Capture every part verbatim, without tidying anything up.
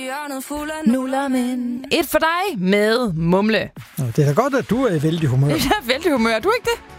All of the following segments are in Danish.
Nuller, men et for dig med Mumle. Det er da godt, at du er i vældig humør. Jeg er vældig humør. Du ikke det?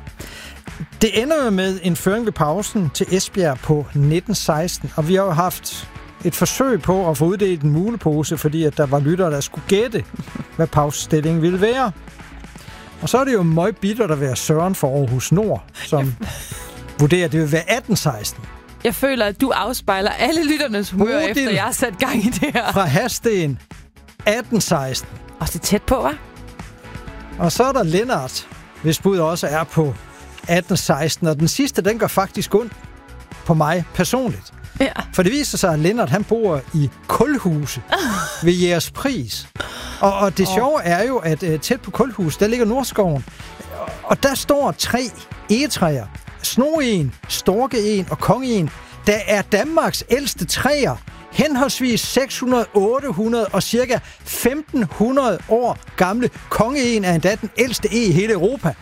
Det ender jo med en føring ved pausen til Esbjerg på nitten seksten, og vi har jo haft et forsøg på at få uddelt en mulepose, fordi at der var lyttere, der skulle gætte, hvad pausestillingen ville være. Og så er det jo meget bittert at være Søren for Aarhus Nord, som vurderer, at det vil være atten seksten. Jeg føler, at du afspejler alle lytternes humør, Bodil, efter jeg har sat gang i det her. Fra Hadsten atten seksten. Og det er tæt på, hva'? Og så er der Lennart, hvis bud også er på atten seksten, og den sidste, den går faktisk ondt på mig personligt. Ja. For det viser sig, at Lennart, han bor i Kulhuse ved Jægerspris. Og, og det oh. sjove er jo, at uh, tæt på Kulhus, der ligger Nordskoven, og der står tre egetræer. Snoegen, Storkeen og Kongeen, der er Danmarks ældste træer, henholdsvis seks hundrede, otte hundrede og cirka femten hundrede år gamle. Kongeen er endda den ældste e i hele Europa.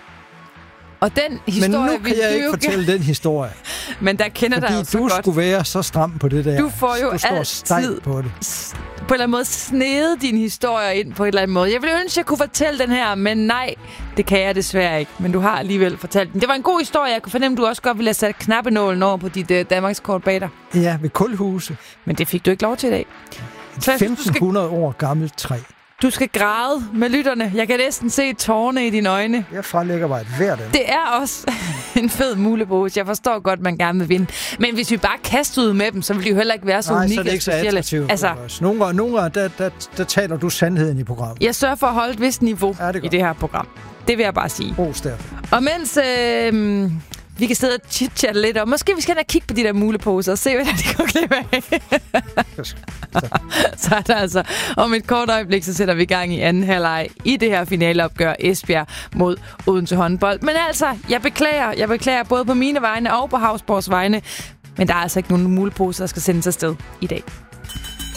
Og den historie, Men nu kan jeg ikke fortælle den historie. Men der kender dig jo så godt. Fordi du skulle være så stram på det der. Du får jo du altid på det. på en eller anden måde snede dine historier ind på en eller anden måde. Jeg ville ønske, at jeg kunne fortælle den her, men nej, det kan jeg desværre ikke. Men du har alligevel fortalt den. Det var en god historie. Jeg kunne fornemme, at du også godt ville have sat knappenålen over på dit uh, Danmarkskort bag dig. Ja, ved Kulhuse. Men det fik du ikke lov til i dag. femten hundrede skal... år gammelt træ. Du skal græde med lytterne. Jeg kan næsten se tårerne i dine øjne. Jeg frelægger mig et hvert af. Det er også en fed mulepose. Jeg forstår godt, man gerne vil vinde. Men hvis vi bare kaster ud med dem, så vil de jo heller ikke være så Nej, unikke så er det ikke så attraktivt. Altså, nogle gange, nogle gange der, der, der taler du sandheden i programmet. Jeg sørger for at holde et vist niveau ja, det i det her program. Det vil jeg bare sige. Ros derfor. Og mens... Øh, vi kan sidde og chit-chatte lidt, og måske vi skal da kigge på de der muleposer og se, hvad de går glip af. Så er der altså om et kort øjeblik, så sætter vi i gang i anden halvleg i det her finaleopgør Esbjerg mod Odense håndbold. Men altså, jeg beklager, jeg beklager både på mine vegne og på Havsborgs vegne, men der er altså ikke nogen muleposer, der skal sendes afsted i dag.